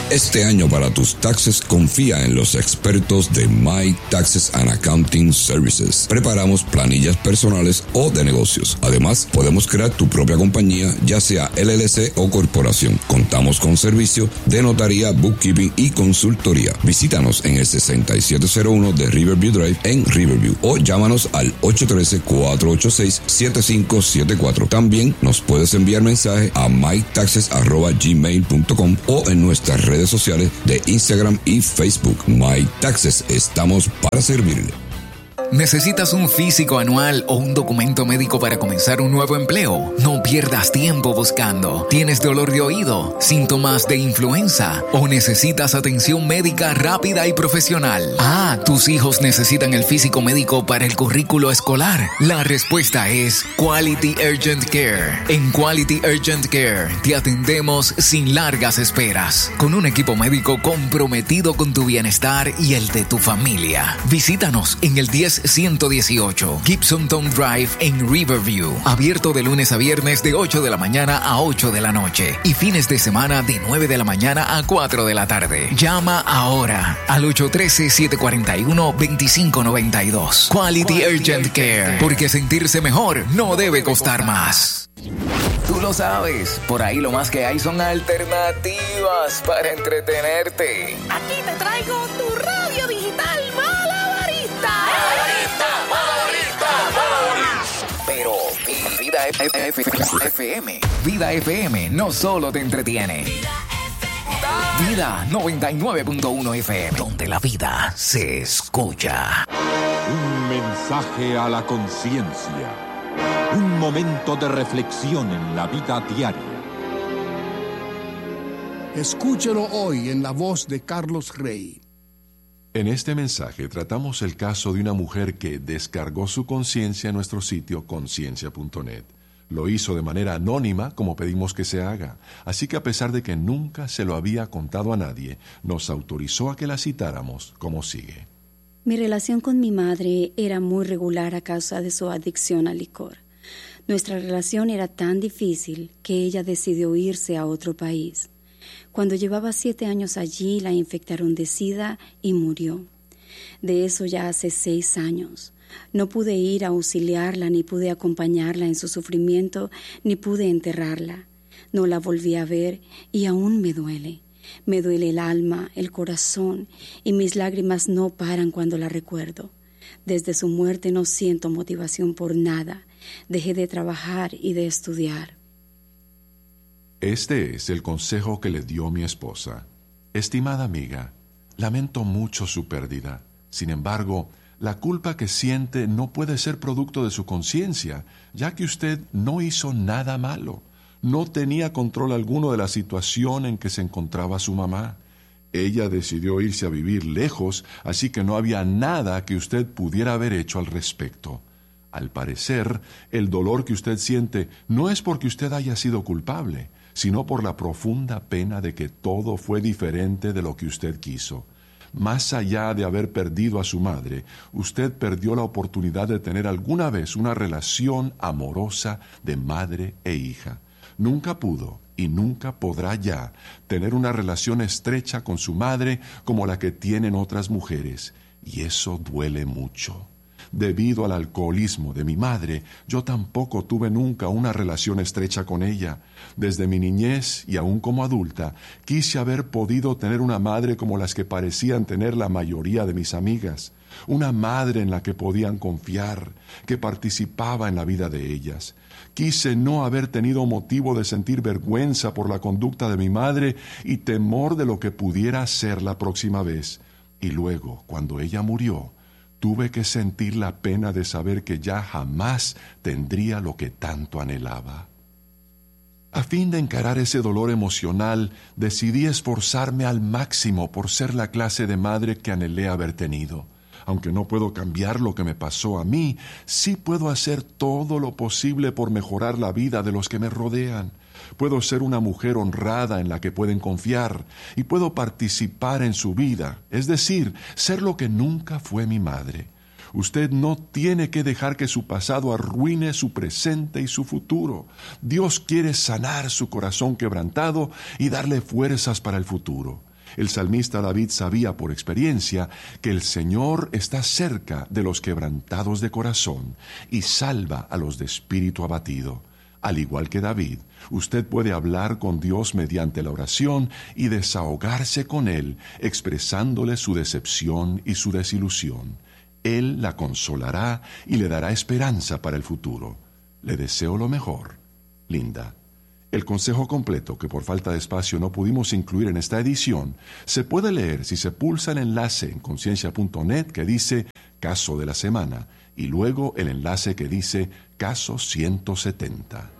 Este año para tus taxes confía en los expertos de My Taxes and Accounting Services. Preparamos planillas personales o de negocios. Además, podemos crear tu propia compañía, ya sea LLC o corporación. Contamos con servicio de notaría, bookkeeping y consultoría. Visítanos en el 6701 de Riverview Drive en Riverview o llámanos al 813-486-7574. También nos puedes enviar mensaje a mytaxes@gmail.com o en nuestras redes sociales de Instagram y Facebook. My Taxes, estamos para servirle. ¿Necesitas un físico anual o un documento médico para comenzar un nuevo empleo? No pierdas tiempo buscando. ¿Tienes dolor de oído, síntomas de influenza o necesitas atención médica rápida y profesional? ¿Tus hijos necesitan el físico médico para el currículo escolar? La respuesta es Quality Urgent Care. En Quality Urgent Care te atendemos sin largas esperas, con un equipo médico comprometido con tu bienestar y el de tu familia. Visítanos en el 10118 Gibsonton Drive en Riverview. Abierto de lunes a viernes de 8 de la mañana a 8 de la noche y fines de semana de 9 de la mañana a 4 de la tarde. Llama ahora al 813-741-2592. Quality Urgent Care, porque sentirse mejor no debe costar más. Tú lo sabes, por ahí lo más que hay son alternativas para entretenerte. Aquí te traigo tu radio digital malabarista. Pero Vida FM no solo te entretiene. Vida 99.1 FM, donde la vida se escucha. Un mensaje a la conciencia. Un momento de reflexión en la vida diaria. Escúchelo hoy en la voz de Carlos Rey. En este mensaje tratamos el caso de una mujer que descargó su conciencia en nuestro sitio conciencia.net. Lo hizo de manera anónima, como pedimos que se haga. Así que a pesar de que nunca se lo había contado a nadie, nos autorizó a que la citáramos como sigue. Mi relación con mi madre era muy regular a causa de su adicción al licor. Nuestra relación era tan difícil que ella decidió irse a otro país. Cuando llevaba 7 años allí, la infectaron de SIDA y murió. De eso ya hace 6 años. No pude ir a auxiliarla, ni pude acompañarla en su sufrimiento, ni pude enterrarla. No la volví a ver y aún me duele. Me duele el alma, el corazón, y mis lágrimas no paran cuando la recuerdo. Desde su muerte no siento motivación por nada. Dejé de trabajar y de estudiar. Este es el consejo que le dio mi esposa. Estimada amiga, lamento mucho su pérdida. Sin embargo, la culpa que siente no puede ser producto de su conciencia, ya que usted no hizo nada malo. No tenía control alguno de la situación en que se encontraba su mamá. Ella decidió irse a vivir lejos, así que no había nada que usted pudiera haber hecho al respecto. Al parecer, el dolor que usted siente no es porque usted haya sido culpable, sino por la profunda pena de que todo fue diferente de lo que usted quiso. Más allá de haber perdido a su madre, usted perdió la oportunidad de tener alguna vez una relación amorosa de madre e hija. Nunca pudo y nunca podrá ya tener una relación estrecha con su madre como la que tienen otras mujeres, y eso duele mucho. Debido al alcoholismo de mi madre, yo tampoco tuve nunca una relación estrecha con ella. Desde mi niñez y aún como adulta, quise haber podido tener una madre como las que parecían tener la mayoría de mis amigas. Una madre en la que podían confiar, que participaba en la vida de ellas. Quise no haber tenido motivo de sentir vergüenza por la conducta de mi madre y temor de lo que pudiera hacer la próxima vez. Y luego, cuando ella murió, tuve que sentir la pena de saber que ya jamás tendría lo que tanto anhelaba. A fin de encarar ese dolor emocional, decidí esforzarme al máximo por ser la clase de madre que anhelé haber tenido. Aunque no puedo cambiar lo que me pasó a mí, sí puedo hacer todo lo posible por mejorar la vida de los que me rodean. Puedo ser una mujer honrada en la que pueden confiar y puedo participar en su vida, es decir, ser lo que nunca fue mi madre. Usted no tiene que dejar que su pasado arruine su presente y su futuro. Dios quiere sanar su corazón quebrantado y darle fuerzas para el futuro. El salmista David sabía por experiencia que el Señor está cerca de los quebrantados de corazón y salva a los de espíritu abatido. Al igual que David, usted puede hablar con Dios mediante la oración y desahogarse con Él, expresándole su decepción y su desilusión. Él la consolará y le dará esperanza para el futuro. Le deseo lo mejor, Linda. El consejo completo, que por falta de espacio no pudimos incluir en esta edición, se puede leer si se pulsa el enlace en conciencia.net que dice Caso de la Semana y luego el enlace que dice Caso 170.